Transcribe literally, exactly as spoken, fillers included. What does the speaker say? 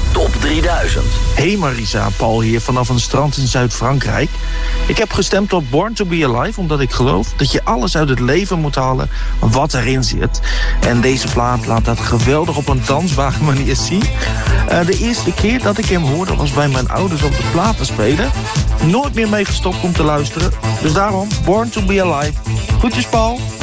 Top drieduizend. Hey Marisa, Paul hier vanaf een strand in Zuid-Frankrijk. Ik heb gestemd op Born to be Alive omdat ik geloof dat je alles uit het leven moet halen wat erin zit. En deze plaat laat dat geweldig op een dansbare manier zien. Uh, de eerste keer dat ik hem hoorde was bij mijn ouders op de platen spelen. Nooit meer mee gestopt om te luisteren. Dus daarom Born to be Alive. Groetjes Paul.